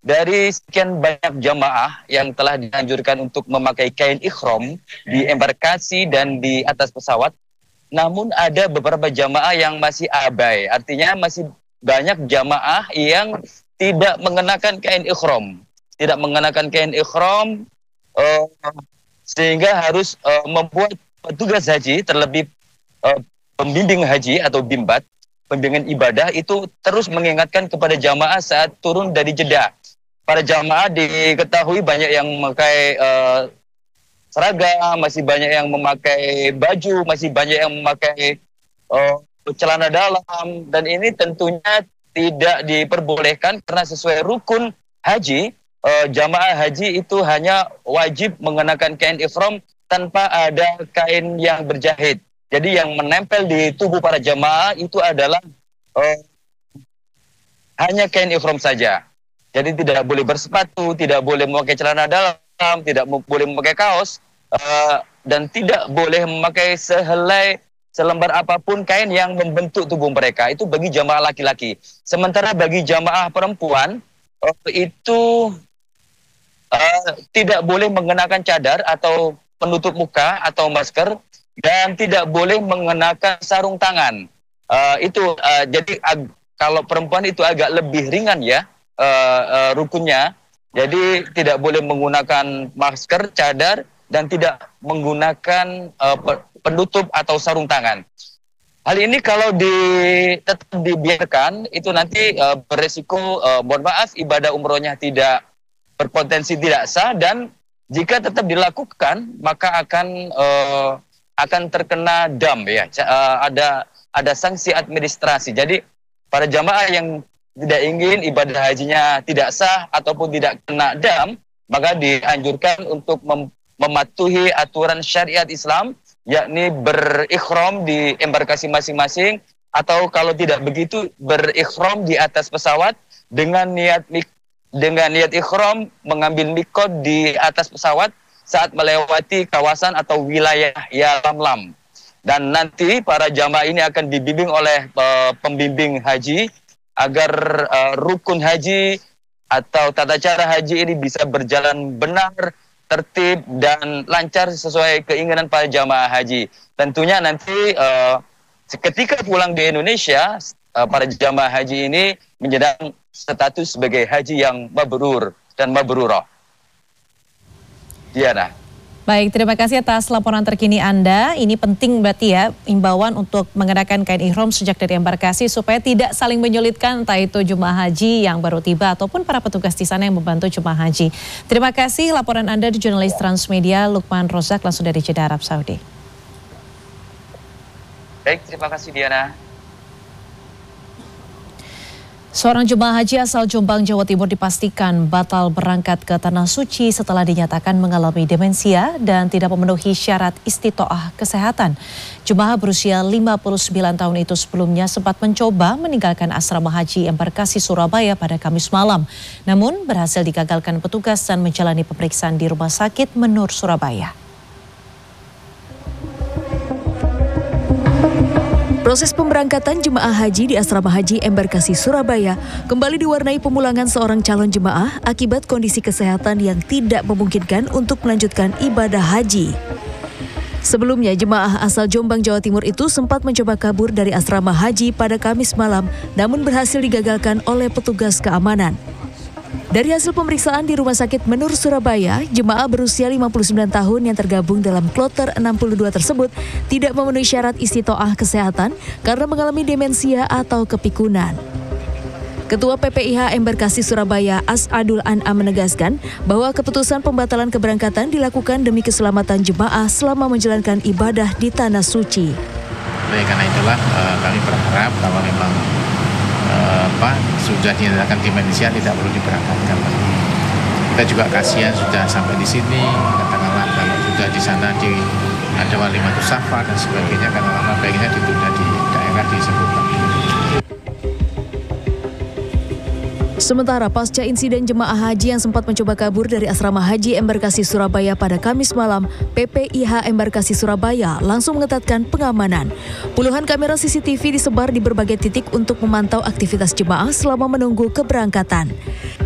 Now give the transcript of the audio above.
dari sekian banyak jamaah yang telah dianjurkan untuk memakai kain ikhram di embarkasi dan di atas pesawat, namun ada beberapa jamaah yang masih abai. Artinya masih banyak jamaah yang tidak mengenakan kain ikhram. Tidak mengenakan kain ikhram, sehingga harus membuat petugas haji, terlebih pembimbing haji atau bimbat, pembimbingan ibadah itu terus mengingatkan kepada jamaah saat turun dari Jeddah. Para jamaah diketahui banyak yang memakai seragam, masih banyak yang memakai baju, masih banyak yang memakai celana dalam, dan ini tentunya tidak diperbolehkan karena sesuai rukun haji, jamaah haji itu hanya wajib mengenakan kain ihram tanpa ada kain yang berjahit. Jadi yang menempel di tubuh para jamaah itu adalah hanya kain ihram saja. Jadi tidak boleh bersepatu, tidak boleh memakai celana dalam, tidak boleh memakai kaos, dan tidak boleh memakai selembar apapun kain yang membentuk tubuh mereka. Itu bagi jamaah laki-laki. Sementara bagi jamaah perempuan, itu tidak boleh mengenakan cadar atau penutup muka atau masker, dan tidak boleh mengenakan sarung tangan. Jadi kalau perempuan itu agak lebih ringan ya rukunnya. Jadi tidak boleh menggunakan masker, cadar, dan tidak menggunakan penutup atau sarung tangan. Hal ini kalau tetap dibiarkan, itu nanti beresiko, mohon maaf, ibadah umrohnya tidak berpotensi tidak sah, dan jika tetap dilakukan maka akan terkena dam ya. Ada sanksi administrasi. Jadi para jamaah yang tidak ingin ibadah hajinya tidak sah ataupun tidak kena dam, maka dianjurkan untuk mematuhi aturan syariat Islam, yakni berikhram di embarkasi masing-masing, atau kalau tidak begitu berikhram di atas pesawat dengan niat ikhram mengambil mikot di atas pesawat saat melewati kawasan atau wilayah Yalamlam. Dan nanti para jamaah ini akan dibimbing oleh pembimbing haji agar rukun haji atau tata cara haji ini bisa berjalan benar, tertib, dan lancar sesuai keinginan para jamaah haji. Tentunya nanti ketika pulang di Indonesia, para jamaah haji ini menjadi status sebagai haji yang mabrur dan mabrurah. Diana. Baik, terima kasih atas laporan terkini Anda. Ini penting berarti ya, imbauan untuk mengenakan kain ihram sejak dari embarkasi supaya tidak saling menyulitkan, entah itu jemaah haji yang baru tiba ataupun para petugas di sana yang membantu jemaah haji. Terima kasih laporan Anda di jurnalis Transmedia Lukman Rozak langsung dari Jeddah, Arab Saudi. Baik, terima kasih Diana. Seorang jemaah haji asal Jombang, Jawa Timur dipastikan batal berangkat ke Tanah Suci setelah dinyatakan mengalami demensia dan tidak memenuhi syarat istitoah kesehatan. Jemaah berusia 59 tahun itu sebelumnya sempat mencoba meninggalkan asrama haji embarkasi Surabaya pada Kamis malam. Namun berhasil digagalkan petugas dan menjalani pemeriksaan di Rumah Sakit Menur, Surabaya. Proses pemberangkatan jemaah haji di asrama haji embarkasi Surabaya kembali diwarnai pemulangan seorang calon jemaah akibat kondisi kesehatan yang tidak memungkinkan untuk melanjutkan ibadah haji. Sebelumnya, jemaah asal Jombang, Jawa Timur itu sempat mencoba kabur dari asrama haji pada Kamis malam, namun berhasil digagalkan oleh petugas keamanan. Dari hasil pemeriksaan di Rumah Sakit Menur, Surabaya, jemaah berusia 59 tahun yang tergabung dalam kloter 62 tersebut tidak memenuhi syarat istitoah kesehatan karena mengalami demensia atau kepikunan. Ketua PPIH Embarkasi Surabaya As'adul An'am menegaskan bahwa keputusan pembatalan keberangkatan dilakukan demi keselamatan jemaah selama menjalankan ibadah di Tanah Suci. Oleh karena itulah kami berharap kalau memang sudah dinyatakan demensia tidak perlu diberangkatkan lagi. Kita juga kasihan sudah sampai di sini, katakanlah kalau sudah di sana ada walimatus safar dan sebagainya, katakanlah baiknya ditunda di daerah disebutkan. Sementara pasca insiden jemaah haji yang sempat mencoba kabur dari asrama haji embarkasi Surabaya pada Kamis malam, PPIH Embarkasi Surabaya langsung mengetatkan pengamanan. Puluhan kamera CCTV disebar di berbagai titik untuk memantau aktivitas jemaah selama menunggu keberangkatan.